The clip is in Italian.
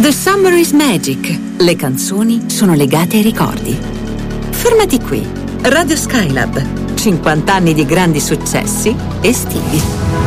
The Summer is Magic. Le canzoni sono legate ai ricordi. Fermati qui. Radio Skylab. 50 anni di grandi successi estivi.